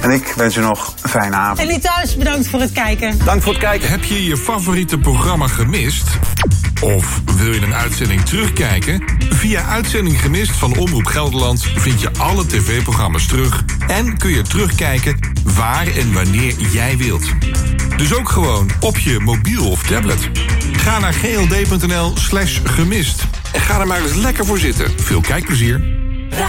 En ik wens u nog een fijne avond. En die thuis, bedankt voor het kijken. Dank voor het kijken. Heb je je favoriete programma gemist? Of wil je een uitzending terugkijken? Via Uitzending Gemist van Omroep Gelderland vind je alle tv-programma's terug en kun je terugkijken waar en wanneer jij wilt. Dus ook gewoon op je mobiel of tablet. Ga naar gld.nl/gemist en ga er maar eens lekker voor zitten. Veel kijkplezier.